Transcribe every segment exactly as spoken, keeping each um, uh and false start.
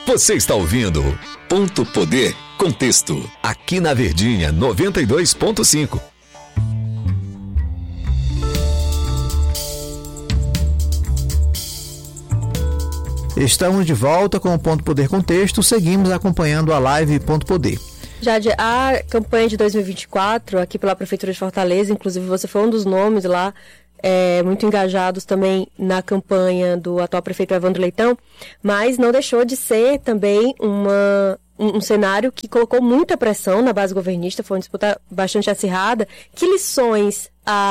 Você está ouvindo Ponto Poder Contexto, aqui na Verdinha noventa e dois ponto cinco. Estamos de volta com o Ponto Poder Contexto, seguimos acompanhando a live Ponto Poder. Jade, a campanha de dois mil e vinte e quatro, aqui pela Prefeitura de Fortaleza, inclusive você foi um dos nomes lá, é, muito engajados também na campanha do atual prefeito Evandro Leitão, mas não deixou de ser também uma, um, um cenário que colocou muita pressão na base governista, foi uma disputa bastante acirrada. Que lições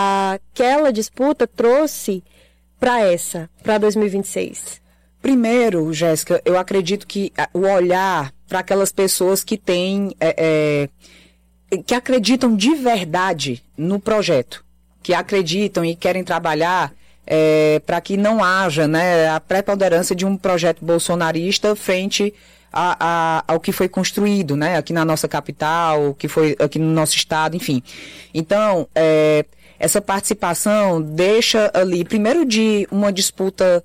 aquela disputa trouxe para essa, para dois mil e vinte e seis? Primeiro, Jéssica, eu acredito que o olhar para aquelas pessoas que têm, é, é, que acreditam de verdade no projeto, que acreditam e querem trabalhar é, para que não haja, né, a preponderância de um projeto bolsonarista frente a, a, ao que foi construído, né, aqui na nossa capital, que foi aqui no nosso estado, enfim. Então, é, essa participação deixa ali, primeiro, de uma disputa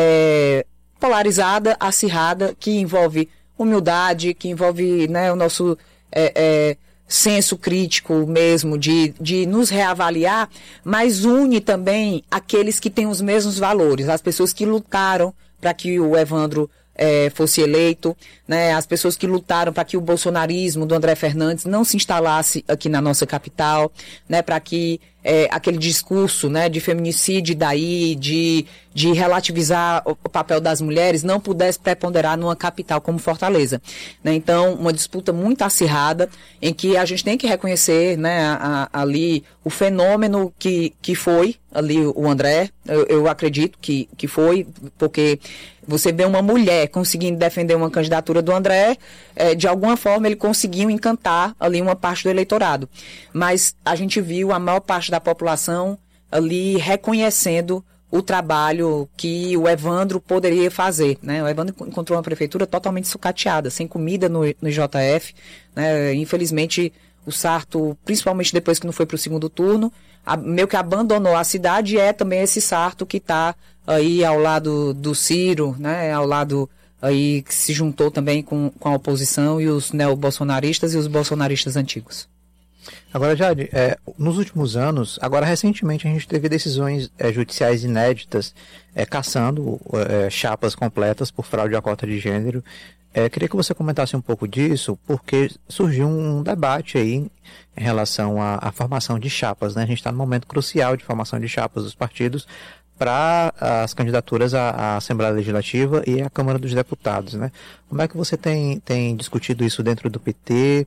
é, polarizada, acirrada, que envolve humildade, que envolve, né, o nosso é, é, senso crítico mesmo, de, de nos reavaliar, mas une também aqueles que têm os mesmos valores, as pessoas que lutaram para que o Evandro é, fosse eleito, né, as pessoas que lutaram para que o bolsonarismo do André Fernandes não se instalasse aqui na nossa capital, né, para que é, aquele discurso, né, de feminicídio daí, de, de relativizar o, o papel das mulheres, não pudesse preponderar numa capital como Fortaleza. Né? Então, uma disputa muito acirrada, em que a gente tem que reconhecer, né, a, a, ali o fenômeno que, que foi ali o André, eu, eu acredito que, que foi, porque você vê uma mulher conseguindo defender uma candidatura do André, é, de alguma forma ele conseguiu encantar ali uma parte do eleitorado. Mas a gente viu a maior parte da população ali reconhecendo o trabalho que o Evandro poderia fazer, né? O Evandro encontrou uma prefeitura totalmente sucateada, sem comida no, no J F, né? Infelizmente, o Sarto, principalmente depois que não foi para o segundo turno, a, meio que abandonou a cidade, e é também esse Sarto que está aí ao lado do Ciro, né? Ao lado aí que se juntou também com, com a oposição e os neobolsonaristas e os bolsonaristas antigos. Agora, Jade, é, nos últimos anos, agora recentemente a gente teve decisões é, judiciais inéditas é, caçando é, chapas completas por fraude à cota de gênero. É, queria que você comentasse um pouco disso, porque surgiu um debate aí em relação à, à formação de chapas, né? A gente está num momento crucial de formação de chapas dos partidos para as candidaturas à, à Assembleia Legislativa e à Câmara dos Deputados, né? Como é que você tem, tem discutido isso dentro do P T?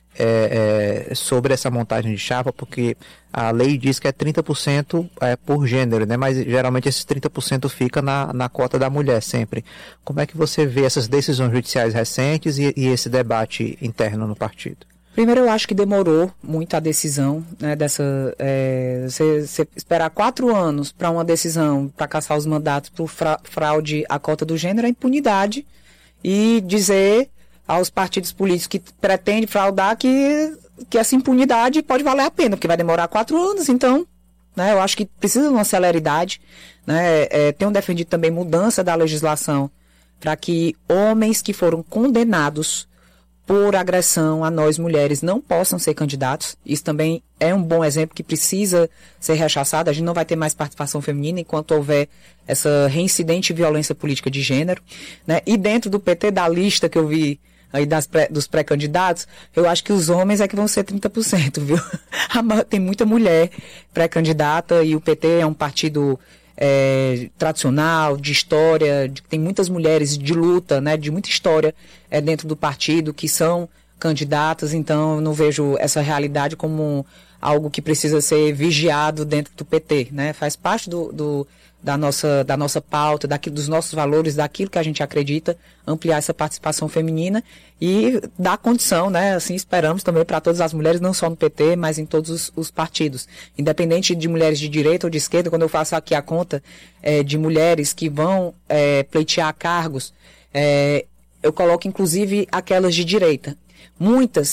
É, é, sobre essa montagem de chapa, porque a lei diz que é trinta por cento é, por gênero, né? Mas geralmente esses trinta por cento fica na, na cota da mulher sempre. Como é que você vê essas decisões judiciais recentes e, e esse debate interno no partido? Primeiro, eu acho que demorou muito a decisão, né, dessa, é, você, você esperar quatro anos para uma decisão, para caçar os mandatos por fra, fraude à cota do gênero, é impunidade, e dizer aos partidos políticos que pretendem fraudar que, que essa impunidade pode valer a pena, porque vai demorar quatro anos, então, né, eu acho que precisa de uma celeridade, né, é, tenho defendido também mudança da legislação para que homens que foram condenados por agressão a nós mulheres não possam ser candidatos. Isso também é um bom exemplo que precisa ser rechaçado. A gente não vai ter mais participação feminina enquanto houver essa reincidente violência política de gênero, né? E dentro do P T, da lista que eu vi aí das pré, dos pré-candidatos, eu acho que os homens é que vão ser trinta por cento, viu? Tem muita mulher pré-candidata e o P T é um partido é, tradicional, de história, de, tem muitas mulheres de luta, né, de muita história é, dentro do partido que são candidatas, então eu não vejo essa realidade como algo que precisa ser vigiado dentro do P T, né? Faz parte do, do, da, nossa, da nossa pauta, daquilo, dos nossos valores, daquilo que a gente acredita, ampliar essa participação feminina e dar condição, né? Assim, esperamos também para todas as mulheres, não só no P T, mas em todos os, os partidos. Independente de mulheres de direita ou de esquerda, quando eu faço aqui a conta é, de mulheres que vão é, pleitear cargos, é, eu coloco inclusive aquelas de direita. Muitas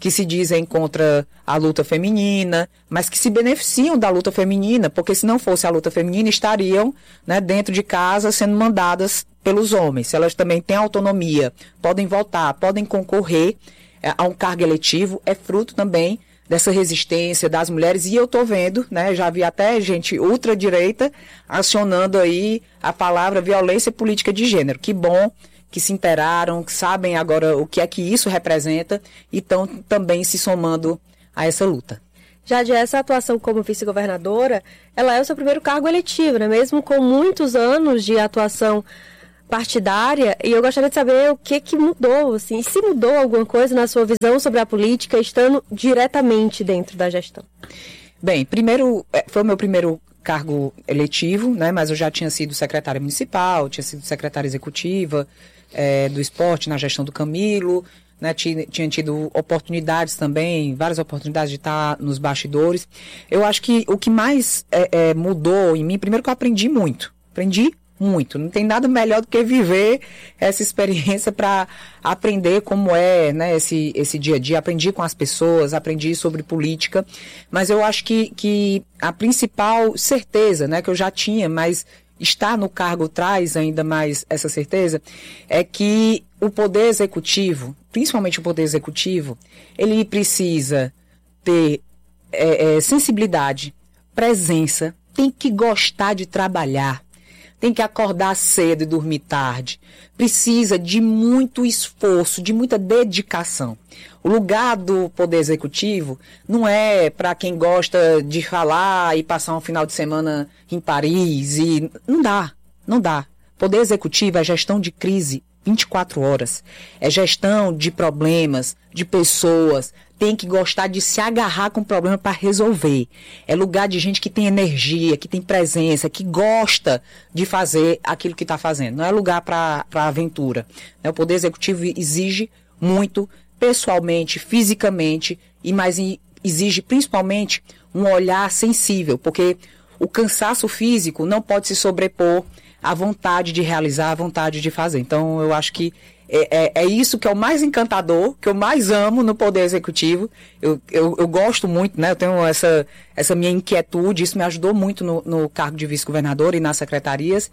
que se dizem contra a luta feminina, mas que se beneficiam da luta feminina, porque se não fosse a luta feminina, estariam, né, dentro de casa sendo mandadas pelos homens. Se elas também têm autonomia, podem votar, podem concorrer é, a um cargo eletivo, é fruto também dessa resistência das mulheres, e eu estou vendo, né, já vi até gente ultradireita acionando aí a palavra violência política de gênero. Que bom que se interaram, que sabem agora o que é que isso representa e estão também se somando a essa luta. Jade, essa atuação como vice-governadora, ela é o seu primeiro cargo eletivo, né? Mesmo com muitos anos de atuação partidária, e eu gostaria de saber o que que mudou, assim, se mudou alguma coisa na sua visão sobre a política, estando diretamente dentro da gestão. Bem, primeiro, foi o meu primeiro cargo eletivo, né, mas eu já tinha sido secretária municipal, tinha sido secretária executiva é, do esporte na gestão do Camilo, né, tinha, tinha tido oportunidades também, várias oportunidades de estar nos bastidores. Eu acho que o que mais é, é, mudou em mim, primeiro que eu aprendi muito, aprendi muito. Não tem nada melhor do que viver essa experiência para aprender como é, né, esse, esse dia a dia. Aprendi com as pessoas, aprendi sobre política, mas eu acho que, que a principal certeza, né, que eu já tinha, mas estar no cargo traz ainda mais essa certeza, é que o poder executivo, principalmente o poder executivo, ele precisa ter é, é, sensibilidade, presença, tem que gostar de trabalhar, tem que acordar cedo e dormir tarde. Precisa de muito esforço, de muita dedicação. O lugar do Poder Executivo não é para quem gosta de falar e passar um final de semana em Paris. E não dá, não dá. Poder Executivo é gestão de crise vinte e quatro horas. É gestão de problemas, de pessoas. Tem que gostar de se agarrar com o problema para resolver. É lugar de gente que tem energia, que tem presença, que gosta de fazer aquilo que está fazendo. Não é lugar para aventura. O Poder Executivo exige muito, pessoalmente, fisicamente, e mais exige principalmente um olhar sensível, porque o cansaço físico não pode se sobrepor à vontade de realizar, à vontade de fazer. Então, eu acho que É, é, é isso que é o mais encantador, que eu mais amo no Poder Executivo. Eu, eu, eu gosto muito, né? Eu tenho essa, essa minha inquietude, isso me ajudou muito no, no cargo de vice-governador e nas secretarias.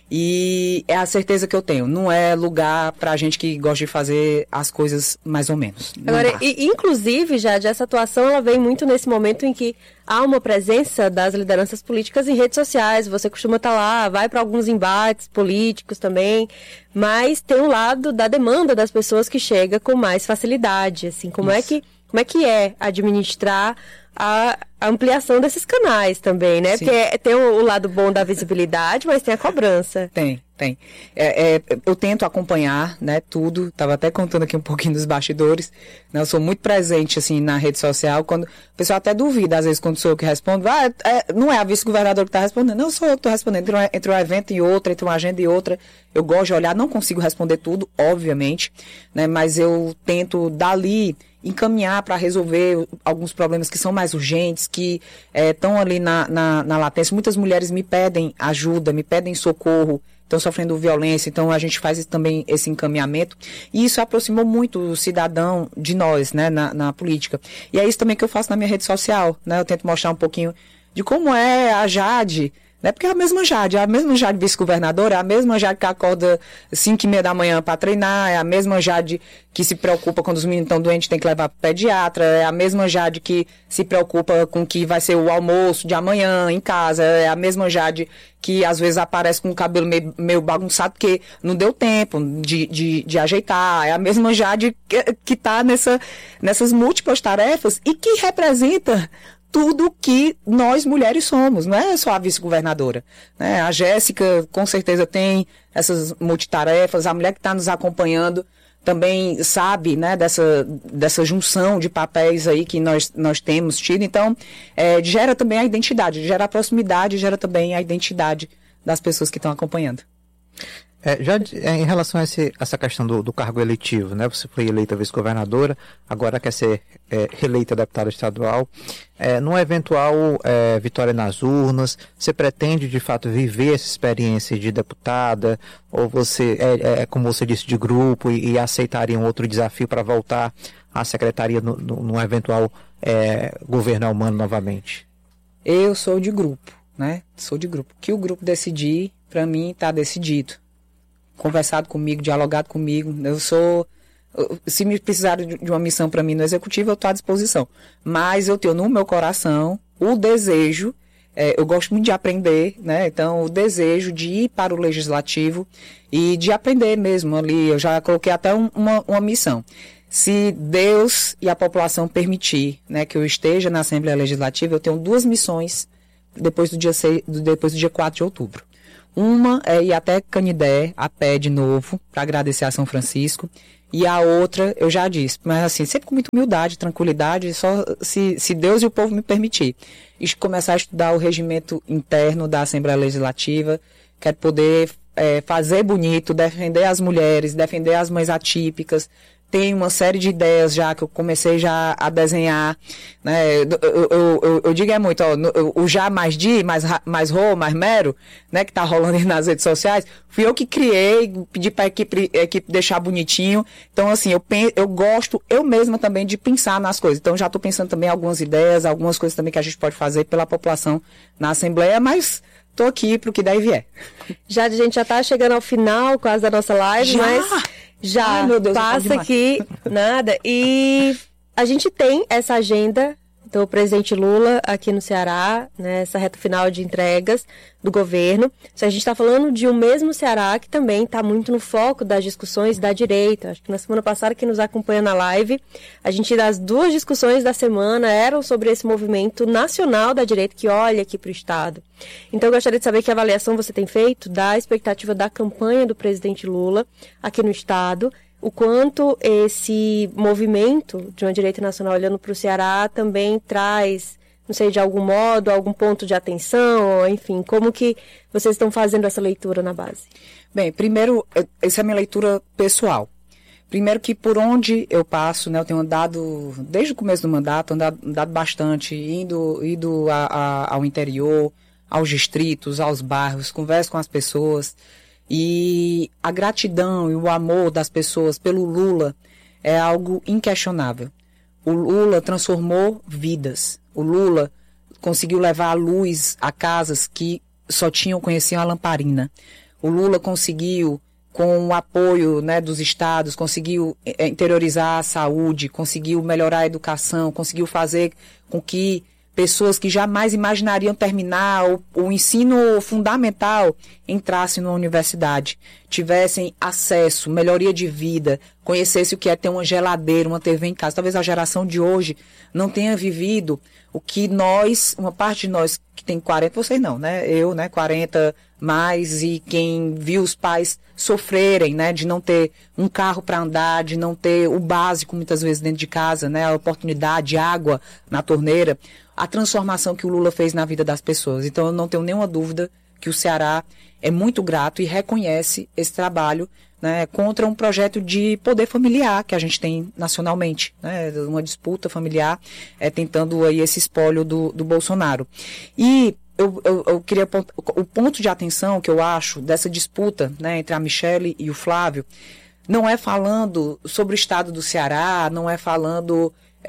E é a certeza que eu tenho. Não é lugar pra gente que gosta de fazer as coisas mais ou menos. Agora, e, inclusive, Jade, essa atuação ela vem muito nesse momento em que há uma presença das lideranças políticas em redes sociais. Você costuma estar lá, vai para alguns embates políticos também, mas tem um lado da demanda das pessoas que chega com mais facilidade, assim, como é que como é que é administrar a ampliação desses canais também, né? Sim. Porque tem o, o lado bom da visibilidade, mas tem a cobrança. Tem, tem. É, é, eu tento acompanhar, né, tudo. Tava até contando aqui um pouquinho dos bastidores. Né, eu sou muito presente, assim, na rede social. Quando o pessoal até duvida, às vezes, quando sou eu que respondo. Ah, é, não é a vice-governadora que está respondendo. Não, sou eu que estou respondendo. Entre um, entre um evento e outro, entre uma agenda e outra, eu gosto de olhar. Não consigo responder tudo, obviamente, né, mas eu tento, dali, encaminhar para resolver alguns problemas que são mais urgentes, que estão é, ali na, na, na latência. Muitas mulheres me pedem ajuda, me pedem socorro, estão sofrendo violência, então a gente faz também esse encaminhamento, e isso aproximou muito o cidadão de nós, né, na, na política. E é isso também que eu faço na minha rede social, né, eu tento mostrar um pouquinho de como é a Jade, né, porque é a mesma Jade, é a mesma Jade vice-governadora, é a mesma Jade que acorda cinco e meia da manhã para treinar, é a mesma Jade que se preocupa quando os meninos estão doentes, tem que levar para o pediatra, é a mesma Jade que se preocupa com o que vai ser o almoço de amanhã em casa, é a mesma Jade que às vezes aparece com o cabelo meio, meio bagunçado porque não deu tempo de, de, de ajeitar, é a mesma Jade que está nessa, nessas múltiplas tarefas e que representa tudo que nós mulheres somos, não é só a vice-governadora, né? A Jéssica com certeza tem essas multitarefas, a mulher que está nos acompanhando também sabe, né, dessa, dessa junção de papéis aí que nós, nós temos tido, então é, gera também a identidade, gera a proximidade, gera também a identidade das pessoas que estão acompanhando. É, já de, é, em relação a esse, essa questão do, do cargo eletivo, né? Você foi eleita vice-governadora, agora quer ser é, reeleita deputada estadual. É, numa eventual é, vitória nas urnas, você pretende de fato viver essa experiência de deputada? Ou você, é, é como você disse, de grupo e, e aceitaria um outro desafio para voltar à secretaria no, no, num eventual é, governo humano novamente? Eu sou de grupo, né? Sou de grupo. O que o grupo decidir, para mim, está decidido. Conversado comigo, dialogado comigo. Eu sou... Se me precisarem de uma missão para mim no executivo, eu estou à disposição. Mas eu tenho no meu coração o desejo, é, eu gosto muito de aprender, né? Então, o desejo de ir para o legislativo e de aprender mesmo ali. Eu já coloquei até um, uma, uma missão. Se Deus e a população permitir, né, que eu esteja na Assembleia Legislativa, eu tenho duas missões depois do dia, seis, depois do dia quatro de outubro. Uma é ir até Canidé, a pé de novo, para agradecer a São Francisco. E a outra, eu já disse, mas assim, sempre com muita humildade, tranquilidade, só se, se Deus e o povo me permitir. E começar a estudar o regimento interno da Assembleia Legislativa, quero poder é, fazer bonito, defender as mulheres, defender as mães atípicas. Tem uma série de ideias já que eu comecei já a desenhar, né? Eu, eu, eu, eu digo é muito, ó, o já mais de, mais, mais ro, mais mero, né? Que tá rolando aí nas redes sociais. Fui eu que criei, pedi para a equipe, equipe deixar bonitinho. Então, assim, eu, eu gosto, eu mesma também, de pensar nas coisas. Então, já estou pensando também em algumas ideias, algumas coisas também que a gente pode fazer pela população na Assembleia, mas tô aqui pro que daí vier. Já, a gente já tá chegando ao final quase da nossa live, já? mas... Já, Ai, meu Deus, passa aqui, nada. E a gente tem essa agenda do presidente Lula aqui no Ceará, né, essa reta final de entregas do governo. A gente está falando de um mesmo Ceará que também está muito no foco das discussões da direita. Acho que na semana passada, quem nos acompanha na live, a gente, das duas discussões da semana eram sobre esse movimento nacional da direita que olha aqui para o Estado. Então, eu gostaria de saber que avaliação você tem feito da expectativa da campanha do presidente Lula aqui no Estado, o quanto esse movimento de uma direita nacional olhando para o Ceará também traz, não sei, de algum modo, algum ponto de atenção, ou, enfim, como que vocês estão fazendo essa leitura na base? Bem, primeiro, essa é a minha leitura pessoal. Primeiro que por onde eu passo, né, eu tenho andado, desde o começo do mandato, andado, andado bastante, indo, indo a, a, ao interior, aos distritos, aos bairros, converso com as pessoas. E a gratidão e o amor das pessoas pelo Lula é algo inquestionável. O Lula transformou vidas. O Lula conseguiu levar a luz a casas que só tinham, conheciam a lamparina. O Lula conseguiu, com o apoio, né, dos estados, conseguiu interiorizar a saúde, conseguiu melhorar a educação, conseguiu fazer com que pessoas que jamais imaginariam terminar o, o ensino fundamental entrassem numa universidade, tivessem acesso, melhoria de vida, conhecessem o que é ter uma geladeira, uma T V em casa. Talvez a geração de hoje não tenha vivido o que nós, uma parte de nós que tem quarenta, vocês não, né? Eu, né, quarenta mais, e quem viu os pais sofrerem, né, de não ter um carro para andar, de não ter o básico muitas vezes dentro de casa, né, a oportunidade, água na torneira, a transformação que o Lula fez na vida das pessoas. Então eu não tenho nenhuma dúvida que o Ceará é muito grato e reconhece esse trabalho, né, contra um projeto de poder familiar que a gente tem nacionalmente, né, uma disputa familiar, é, tentando aí esse espólio do, do Bolsonaro. E eu, eu, eu queria, o ponto de atenção que eu acho dessa disputa, né, entre a Michelle e o Flávio, não é falando sobre o estado do Ceará, não é falando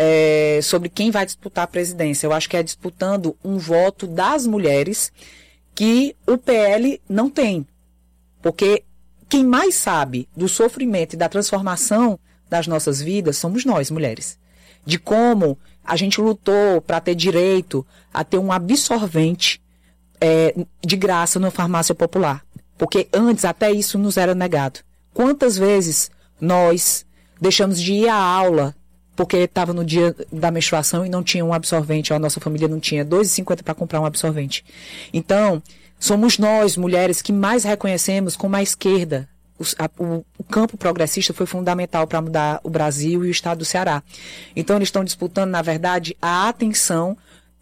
é, sobre quem vai disputar a presidência. Eu acho que é disputando um voto das mulheres que o P L não tem. Porque quem mais sabe do sofrimento e da transformação das nossas vidas somos nós, mulheres. De como a gente lutou para ter direito a ter um absorvente é, de graça na farmácia popular. Porque antes até isso nos era negado. Quantas vezes nós deixamos de ir à aula porque estava no dia da menstruação e não tinha um absorvente, a nossa família não tinha dois reais e cinquenta centavos para comprar um absorvente. Então, somos nós, mulheres, que mais reconhecemos como a esquerda. O, a, o, o campo progressista foi fundamental para mudar o Brasil e o estado do Ceará. Então, eles estão disputando, na verdade, a atenção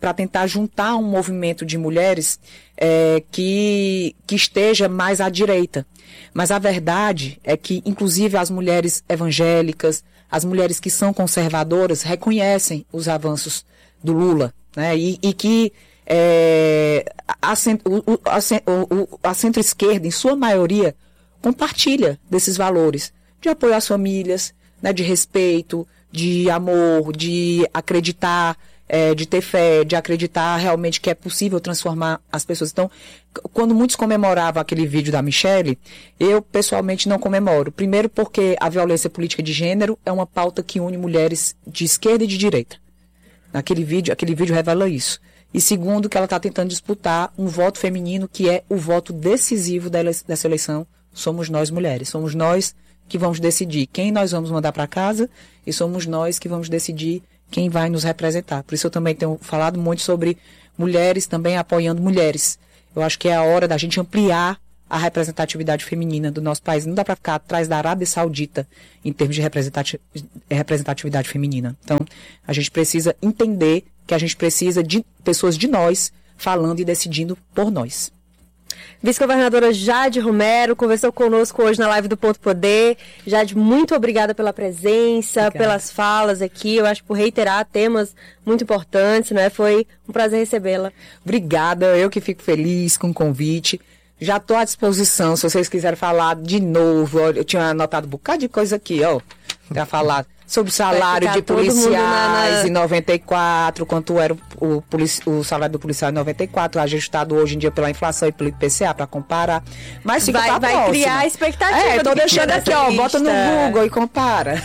para tentar juntar um movimento de mulheres é, que, que esteja mais à direita. Mas a verdade é que, inclusive, as mulheres evangélicas, as mulheres que são conservadoras, reconhecem os avanços do Lula, né? E, e que é, a, a, a, a centro-esquerda, em sua maioria, compartilha desses valores de apoio às famílias, né, de respeito, de amor, de acreditar, é, de ter fé, de acreditar realmente que é possível transformar as pessoas. Então, quando muitos comemoravam aquele vídeo da Michelle, eu pessoalmente não comemoro. Primeiro porque a violência política de gênero é uma pauta que une mulheres de esquerda e de direita. Naquele vídeo, aquele vídeo revela isso. E segundo, que ela está tentando disputar um voto feminino que é o voto decisivo dessa eleição. Somos nós mulheres, somos nós que vamos decidir quem nós vamos mandar para casa e somos nós que vamos decidir quem vai nos representar. Por isso eu também tenho falado muito sobre mulheres também apoiando mulheres. Eu acho que é a hora da gente ampliar a representatividade feminina do nosso país. Não dá para ficar atrás da Arábia Saudita em termos de representati- representatividade feminina. Então, a gente precisa entender que a gente precisa de pessoas de nós falando e decidindo por nós. Vice-governadora Jade Romero conversou conosco hoje na live do Ponto Poder. Jade, muito obrigada pela presença, obrigada. Pelas falas aqui. Eu acho que por reiterar temas muito importantes, né? Foi um prazer recebê-la. Obrigada, eu que fico feliz com o convite. Já estou à disposição, se vocês quiserem falar de novo. Eu tinha anotado um bocado de coisa aqui, ó, para falar sobre o salário de policiais na, na... em noventa e quatro, quanto era o, o, o salário do policial em noventa e quatro, ajustado hoje em dia pela inflação e pelo I P C A, para comparar. Mas fica vai, vai criar expectativa. É, tô deixando aqui, ó, lista. Bota no Google e compara.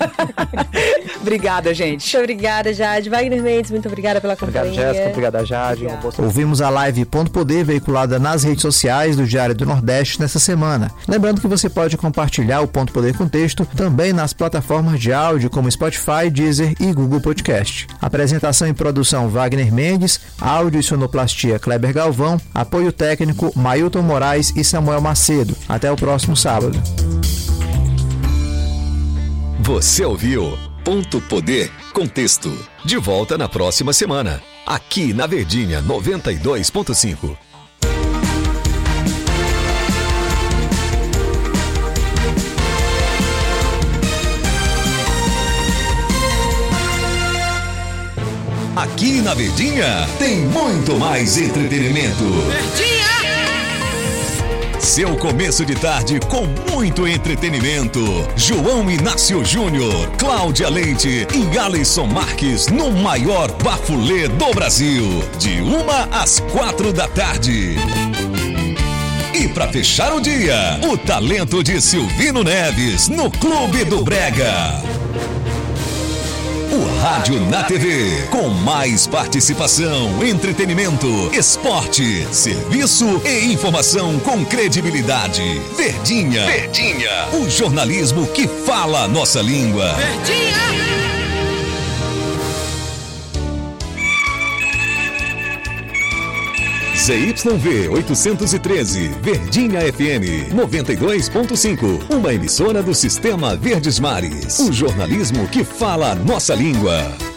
Obrigada, gente. Muito obrigada, Jade. Wagner Mendes, muito obrigada pela companhia. Obrigado, Jéssica. Obrigada, Jade. Obrigado. Ouvimos a live Ponto Poder, veiculada nas redes sociais do Diário do Nordeste nessa semana. Lembrando que você pode compartilhar o Ponto Poder com texto também nas plataformas de áudio como Spotify, Deezer e Google Podcast. Apresentação e produção Wagner Mendes, áudio e sonoplastia Kleber Galvão, apoio técnico Mailton Moraes e Samuel Macedo. Até o próximo sábado. Você ouviu Ponto Poder com texto. De volta na próxima semana, aqui na Verdinha noventa e dois ponto cinco. Aqui na Verdinha tem muito mais entretenimento. Verdinha! Seu começo de tarde com muito entretenimento. João Inácio Júnior, Cláudia Leite e Alisson Marques no maior bafulê do Brasil. De uma às quatro da tarde. E para fechar o dia, o talento de Silvino Neves no Clube do Brega. O Rádio na T V, com mais participação, entretenimento, esporte, serviço e informação com credibilidade. Verdinha, Verdinha, o jornalismo que fala a nossa língua. Verdinha! Z Y V oitocentos e treze, Verdinha F M noventa e dois ponto cinco, uma emissora do Sistema Verdes Mares. O jornalismo que fala a nossa língua.